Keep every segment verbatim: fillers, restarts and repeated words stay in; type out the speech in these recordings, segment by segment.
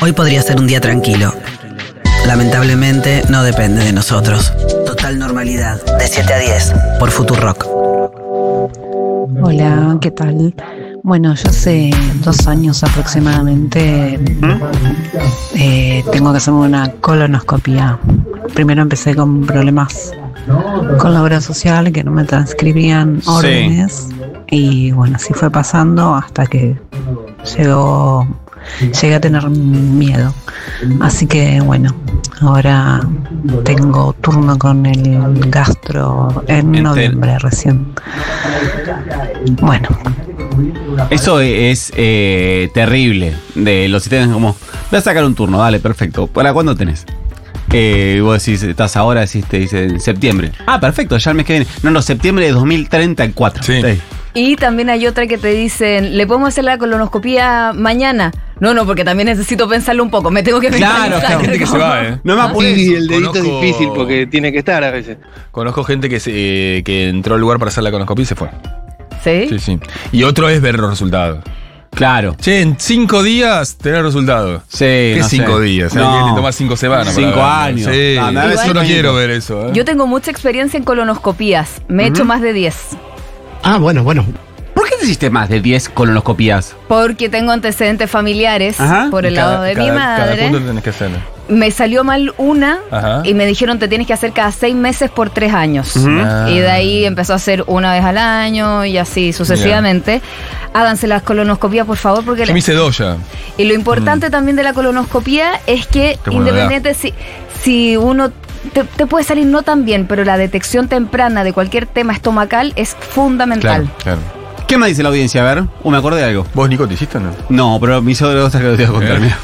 Hoy podría ser un día tranquilo. Lamentablemente no depende de nosotros. Total Normalidad, de siete a diez, por Futurock. Hola, ¿qué tal? Bueno, yo hace dos años aproximadamente eh, tengo que hacerme una colonoscopia. Primero empecé con problemas con la obra social, que no me transcribían órdenes. Sí. Y bueno, así fue pasando hasta que llegó, llegué a tener miedo. Así que bueno, ahora tengo turno con el gastro en Enter. noviembre recién. Bueno. Eso es eh, terrible. De los sistemas como, voy a sacar un turno, dale, perfecto. ¿Para cuándo tenés? Eh, vos decís, estás ahora, decís, te dice en septiembre. Ah, perfecto, ya el mes que viene. No, no, septiembre de dos mil treinta y cuatro. Sí. Sí. Y también hay otra que te dicen, ¿le podemos hacer la colonoscopía mañana? No, no, porque también necesito pensarlo un poco. Me tengo que pensar. Claro, claro. Gente que se va, ¿eh? No me apures. Sí, el dedito Conozco, es difícil porque tiene que estar a veces. Conozco gente que, se, eh, que entró al lugar para hacer la colonoscopia y se fue. ¿Sí? Sí, sí. Y otro es ver los resultados. Claro. Che, en cinco días tener resultados. Sí, ¿Qué no cinco sé. días? No. Hay que tomar cinco semanas. Cinco años. Sí. No, no, yo no quiero ver eso. ¿eh? Yo tengo mucha experiencia en colonoscopías. Me he uh-huh. hecho más de diez. Ah, bueno, bueno. ¿Por qué te hiciste más de diez colonoscopías? Porque tengo antecedentes familiares. Ajá. Por el cada, lado de cada, mi madre. Cada punto tenés que hacerlo. Me salió mal una. Ajá. Y me dijeron te tienes que hacer cada seis meses por tres años. Uh-huh. Ah. Y de ahí empezó a hacer una vez al año y así sucesivamente. Yeah. Háganse las colonoscopías, por favor, porque yo me hice dos ya. Y lo importante mm. también de la colonoscopía es que Qué independiente si, si uno te, te puede salir no tan bien, pero la detección temprana de cualquier tema estomacal es fundamental. Claro, claro. ¿Qué me dice la audiencia? A ver, uh, me acordé de algo. ¿Vos, Nico, te hiciste o no? No, pero me hizo otra que te voy a contar. Eh.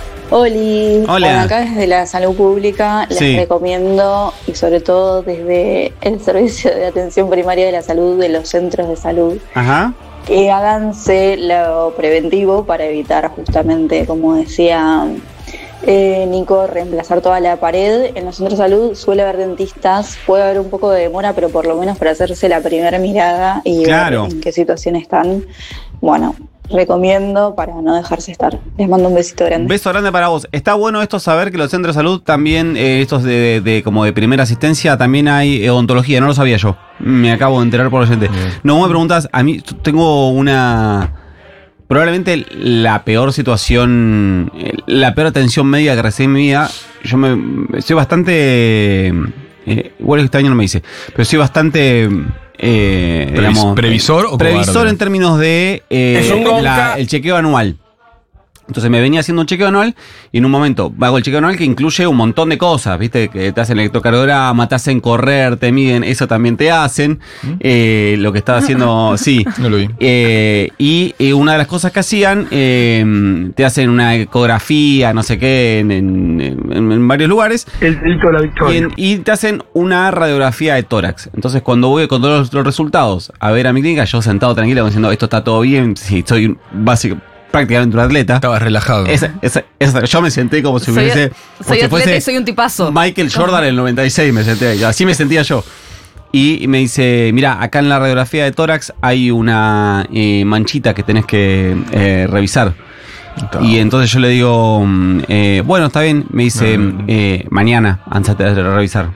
Oli, Hola. Bueno, acá desde la salud pública les sí. recomiendo, y sobre todo desde el servicio de atención primaria de la salud de los centros de salud, Ajá. que háganse lo preventivo para evitar justamente, como decía eh, Nico, reemplazar toda la pared. En los centros de salud suele haber dentistas, puede haber un poco de demora, pero por lo menos para hacerse la primera mirada y claro. ver en qué situación están. Bueno, recomiendo para no dejarse estar. Les mando un besito grande. Un beso grande para vos. Está bueno esto saber que los centros de salud también, eh, estos de, de, de como de primera asistencia, también hay odontología. No lo sabía yo. Me acabo de enterar por la gente. Bien. No me preguntas, a mí tengo una... Probablemente la peor situación, la peor atención médica que recibí en mi vida. Yo me soy bastante... Eh, igual este año no me hice, pero soy bastante... Eh, Previs, digamos, ¿Previsor o Previsor cobarde? En términos de eh, la, el chequeo anual. Entonces me venía haciendo un chequeo anual y en un momento hago el chequeo anual que incluye un montón de cosas, ¿viste? Que te hacen electrocardiograma, te hacen correr, te miden, eso también te hacen. ¿Mm? Eh, lo que estaba haciendo, sí. No lo vi. Eh, y eh, una de las cosas que hacían, eh, te hacen una ecografía, no sé qué, en, en, en, en varios lugares. El delito de la victoria. Y, en, y te hacen una radiografía de tórax. Entonces cuando voy con todos los, los resultados a ver a mi clínica, yo sentado tranquilo diciendo, esto está todo bien, sí, soy básico. Prácticamente un atleta. Estabas relajado. Esa, esa, esa, yo me senté como si soy, hubiese. Soy si atleta y soy un tipazo. Michael Jordan en el noventa y seis me senté. Así me sentía yo. Y me dice: mira, acá en la radiografía de tórax hay una eh, manchita que tenés que eh, revisar. Está. Y entonces yo le digo: eh, bueno, está bien. Me dice: mm. eh, mañana, antes de revisar.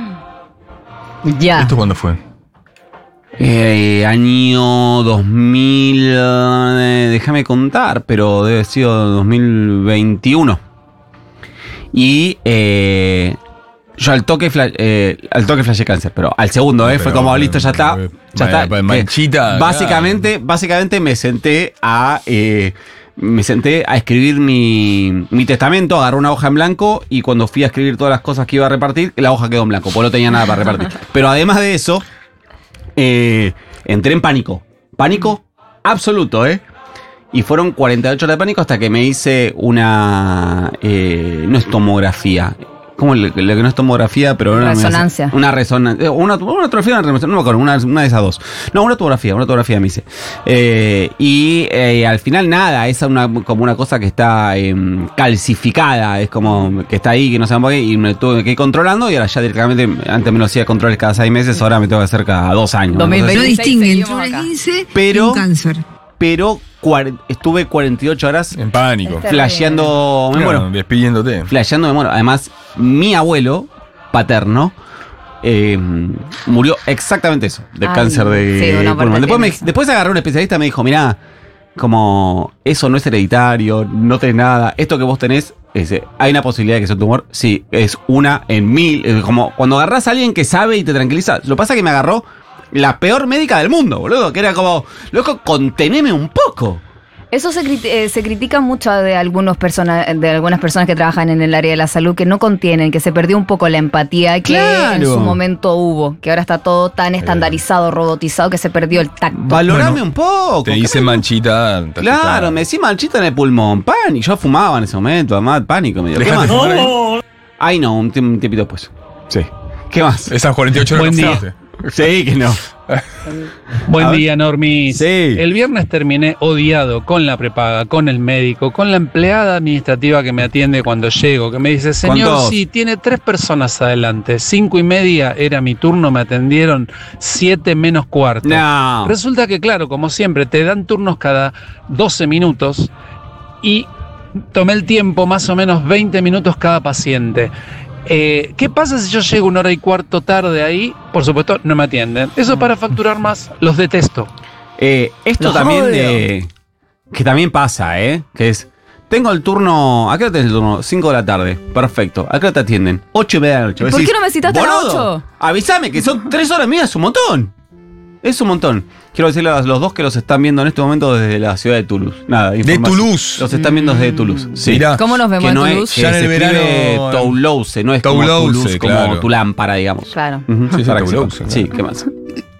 Ya. ¿Esto cuándo fue? Eh, año dos mil, eh, déjame contar, pero debe haber sido dos mil veintiuno. Y eh, yo al toque flash, eh, al toque flashé cáncer, pero al segundo, eh, pero, fue como listo, ya está, ya está. Vaya, manchita, básicamente, claro. básicamente me senté a eh, me senté a escribir mi, mi testamento, agarré una hoja en blanco y cuando fui a escribir todas las cosas que iba a repartir, la hoja quedó en blanco, porque no tenía nada para repartir. Pero además de eso, Eh, entré en pánico. Pánico absoluto, ¿eh? Y fueron cuarenta y ocho horas de pánico hasta que me hice una... Eh, no es tomografía. ¿Cómo lo que no es tomografía? Pero una resonancia. Una resonancia. Una, una tomografía, una resonancia. No me acuerdo, una, una de esas dos. No, una tomografía, una tomografía me hice. Eh, y eh, al final nada, es una, como una cosa que está eh, calcificada. Es como que está ahí, que no sé por qué. Y me tuve que ir controlando. Y ahora ya directamente, antes me lo hacía controles cada seis meses, ahora me tengo que hacer cada dos años. No distingue entre una quince y un cáncer. pero cuar- estuve cuarenta y ocho horas En pánico. Este- flasheando, me Claro, muero. despidiéndote. Flasheando, me muero. Además, mi abuelo paterno eh, murió exactamente eso, de Ay, cáncer de sí, una parte pulmón. Después, me, tiene eso. después agarré un especialista y me dijo, mirá, como eso no es hereditario, no tenés nada, esto que vos tenés, es, eh, hay una posibilidad de que sea un tumor, sí, es una en mil, es como cuando agarrás a alguien que sabe y te tranquiliza. Lo que pasa es que me agarró la peor médica del mundo, boludo, que era como, loco, conteneme un poco. Eso se, criti- eh, se critica mucho de, algunos persona- de algunas personas que trabajan en el área de la salud, que no contienen, que se perdió un poco la empatía que Claro. en su momento hubo, que ahora está todo tan estandarizado, robotizado, que se perdió el tacto. Valorame Bueno, un poco. Te dice carajo. manchita. te Claro, asustás. me decía manchita en el pulmón, pan, y yo fumaba en ese momento, además, pánico, me dio. ¿Qué Dejaste más? de fumar ahí. Ay, no, un, tiemp- un tiempito después. Sí. ¿Qué más? Esas cuarenta y ocho horas Buen no día. fumaste. Sí, que no. Buen A ver. día, Normis. Sí. El viernes terminé odiado con la prepaga, con el médico, con la empleada administrativa que me atiende cuando llego, que me dice, señor, ¿Cuántos? sí, tiene tres personas adelante. Cinco y media era mi turno, me atendieron siete menos cuarto. No. Resulta que, claro, como siempre, te dan turnos cada doce minutos y tomé el tiempo, más o menos veinte minutos cada paciente. Eh, ¿Qué pasa si yo llego una hora y cuarto tarde ahí? Por supuesto, no me atienden. Eso para facturar más, los detesto. Eh, esto Los también odio. de. Que también pasa, ¿eh? Que es. Tengo el turno. ¿A qué hora tenés el turno? cinco de la tarde. Perfecto. ¿A qué hora te atienden? ocho y media de la noche. ¿Por Decís, qué no me citaste a las "Boludo, ocho? Avísame que son tres horas mías, es un montón. Es un montón. Quiero decirle a los dos que los están viendo en este momento desde la ciudad de Toulouse. Nada, De información. Toulouse. Los están viendo desde Toulouse. Sí. Mirá. ¿Cómo nos vemos Que en no es, Toulouse? que Ya en se el escribe verano- Toulouse, no es como Toulouse, Toulouse, como claro. tu lámpara, digamos. Claro. Ujú, Sí, sí, para que Toulouse, sepan. claro. Sí, ¿qué más?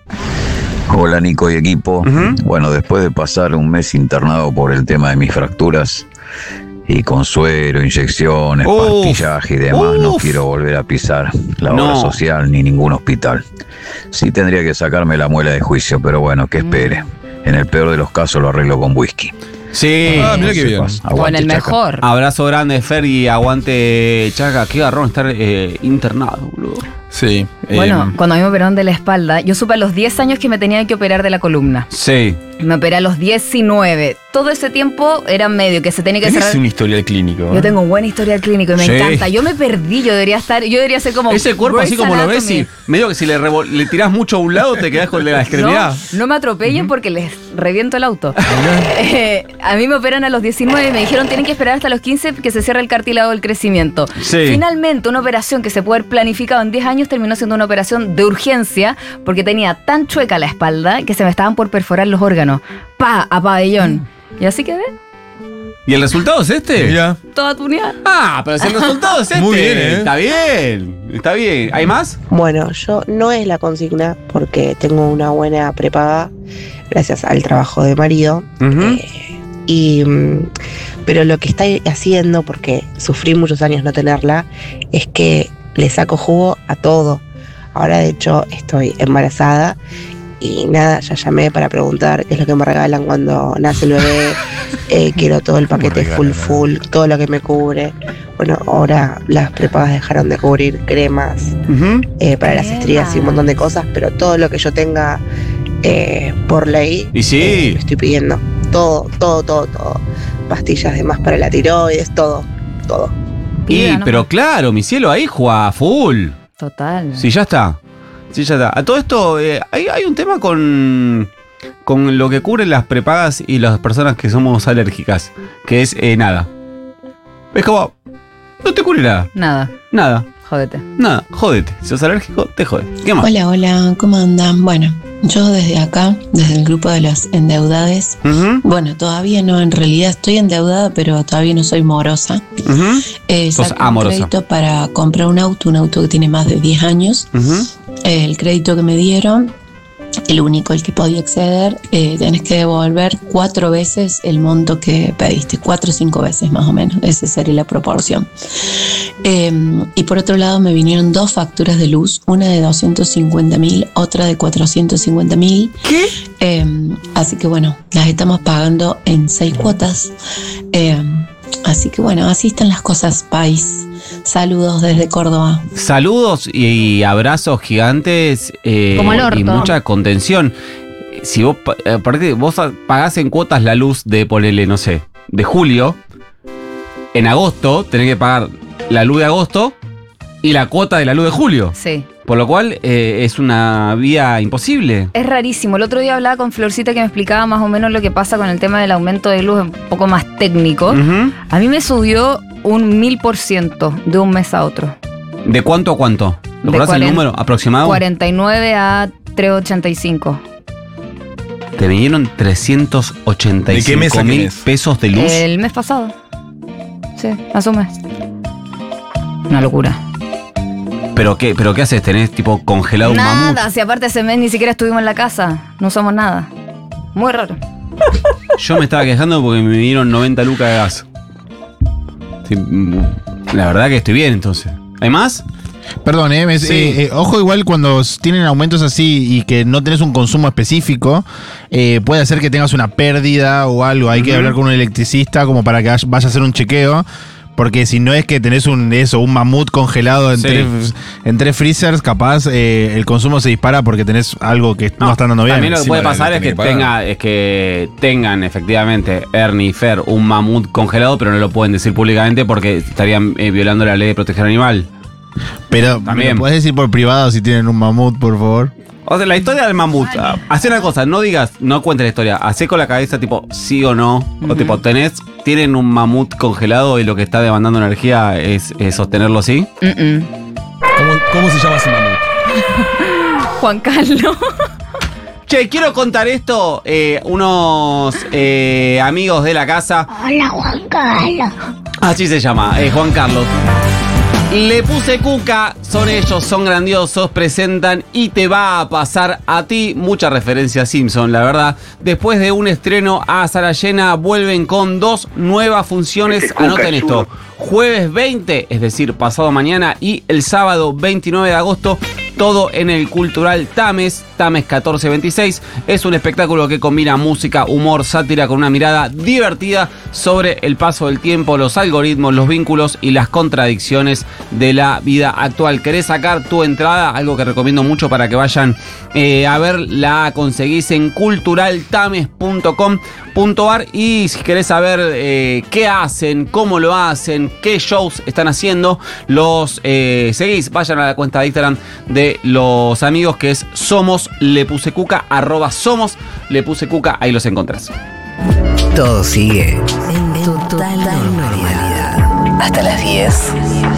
Hola Nico y equipo. Ujú. Bueno, después de pasar un mes internado por el tema de mis fracturas y con suero, inyecciones, Uf. pastillaje y demás, no Uf. quiero volver a pisar la No. obra social ni ningún hospital. Sí tendría que sacarme la muela de juicio, pero bueno, que espere. En el peor de los casos lo arreglo con whisky. Sí. Ah, mira qué bien. O en Aguante, el Chaca. mejor. Abrazo grande, Fer, y aguante, Chaca. Qué garrón estar eh, internado, boludo. Sí. Bueno, eh, cuando a mí me operaron de la espalda, yo supe a los diez años que me tenían que operar de la columna. Sí. Me operé a los diecinueve. Todo ese tiempo era medio que se tenía que tenés cerrar. un historial clínico. Yo tengo un buen historial clínico y me Sí. encanta. Yo me perdí, yo debería estar, yo debería ser como Ese cuerpo así Grey's como lo ves Anatomy. y medio que si le, revo- le tirás mucho a un lado te quedás con la extremidad. No, no me atropellen porque les reviento el auto. Eh, a mí me operan a los diecinueve y me dijeron tienen que esperar hasta los quince que se cierre el cartílago del crecimiento. Sí. Finalmente, una operación que se puede haber planificado en diez años terminó siendo una operación de urgencia porque tenía tan chueca la espalda que se me estaban por perforar los órganos. Pa, a pabellón. Y así quedé, ¿Y el resultado es este? Mira. toda tuneada. Ah, pero si el resultado es este. Muy bien, ¿eh? Está bien. Está bien. ¿Hay más? Bueno, yo no es la consigna porque tengo una buena prepaga gracias al trabajo de marido. Ujú. Eh, y, mm, pero lo que está haciendo, porque sufrí muchos años no tenerla, es que le saco jugo a todo. Ahora de hecho estoy embarazada y nada, ya llamé para preguntar qué es lo que me regalan cuando nace el bebé. Eh, quiero todo el paquete regalan, full eh? full, todo lo que me cubre. Bueno, ahora las prepagas dejaron de cubrir cremas Ujú. eh, para las Crema. estrías y un montón de cosas, pero todo lo que yo tenga eh, por ley, Y sí. eh, lo estoy pidiendo. Todo, todo, todo, todo. Pastillas de más para la tiroides, todo, todo. Y, Pida, ¿no? pero claro, mi cielo ahí juega full. Total. Sí, ya está. Sí, ya está. A todo esto, eh, hay, hay un tema con, con lo que cubren las prepagas y las personas que somos alérgicas, que es eh, nada. Es como, no te cubre nada. Nada, Nada. jódete. Nada. Jódete. Si sos alérgico, te jode. ¿Qué más? Hola, hola, ¿cómo andan? Bueno, yo desde acá, desde el grupo de los endeudades, Ujú, bueno, todavía no, en realidad estoy endeudada, pero todavía no soy morosa. ujú, Eh, Sos saqué un amorosa. crédito para comprar un auto, un auto que tiene más de diez años. ujú. Eh, el crédito que me dieron, el único al que podía acceder, eh, tenés que devolver cuatro veces el monto que pediste, cuatro o cinco veces más o menos, esa sería la proporción. Eh, y por otro lado me vinieron dos facturas de luz, una de doscientos cincuenta mil, otra de cuatrocientos cincuenta mil. ¿Qué? Eh, así que bueno, las estamos pagando en seis cuotas. Eh, así que bueno, así están las cosas, país. Saludos desde Córdoba. Saludos y, y abrazos gigantes eh, Como el orto. y mucha contención. si vos, aparte, vos pagás en cuotas la luz de, ponele, no sé, de julio, en agosto tenés que pagar la luz de agosto y la cuota de la luz de julio. Sí. Por lo cual eh, es una vía imposible. Es rarísimo. El otro día hablaba con Florcita que me explicaba más o menos lo que pasa con el tema del aumento de luz, un poco más técnico. Uh-huh. A mí me subió un mil por ciento de un mes a otro. ¿De cuánto a cuánto? ¿Lo conoces el número aproximado? cuarenta y nueve a trescientos ochenta y cinco. Te vinieron trescientos ochenta y cinco mil pesos de luz. El mes pasado. Sí, hace un mes. Una locura. ¿Pero qué, ¿Pero qué haces? ¿Tenés tipo congelado un mamut? Nada, si aparte ese mes ni siquiera estuvimos en la casa. No usamos nada. Muy raro. Yo me estaba quejando porque me vinieron noventa lucas de gas. Sí, la verdad que estoy bien entonces. ¿Hay más? Perdón, eh, me, Sí. eh, eh, ojo igual cuando tienen aumentos así y que no tenés un consumo específico, eh, puede hacer que tengas una pérdida o algo. Hay uh-huh. que hablar con un electricista como para que vaya a hacer un chequeo. Porque si no es que tenés un eso un mamut congelado en, sí. tres, en tres freezers, capaz eh, el consumo se dispara porque tenés algo que no, no está andando bien. También lo que sí, puede pasar es que, que tenga, es que tengan efectivamente Ernie y Fer un mamut congelado, pero no lo pueden decir públicamente porque estarían eh, violando la ley de protección animal. Pero también puedes decir por privado si tienen un mamut, por favor. O sea, la historia del mamut. Hacé una cosa, no digas, no cuentes la historia. Hacé con la cabeza tipo sí o no. Uh-huh. O tipo, tenés, tienen un mamut congelado y lo que está demandando energía es, es sostenerlo así. Uh-uh. ¿Cómo, ¿Cómo se llama ese mamut? Juan Carlos. Che, quiero contar esto. Eh, unos eh, amigos de la casa. Hola, Juan Carlos. Así se llama, eh, Juan Carlos. Le puse cuca, son ellos, son grandiosos, presentan Y te va a pasar a ti. Mucha referencia a Simpson, la verdad. Después de un estreno a sala llena, vuelven con dos nuevas funciones. Anoten esto. Jueves veinte, es decir, pasado mañana, y el sábado veintinueve de agosto. Todo en el Cultural Tames, Tames catorce veintiséis. Es un espectáculo que combina música, humor, sátira con una mirada divertida sobre el paso del tiempo, los algoritmos, los vínculos y las contradicciones de la vida actual. ¿Querés sacar tu entrada? Algo que recomiendo mucho para que vayan eh, a ver. La conseguís en cultural tames punto com punto ar y si querés saber eh, qué hacen, cómo lo hacen, qué shows están haciendo, los eh, seguís. Vayan a la cuenta de Instagram de los amigos que es Somos Le Puse Cuca, arroba Somos Le Puse Cuca, ahí los encontrás. Todo sigue en total normalidad. Hasta las diez.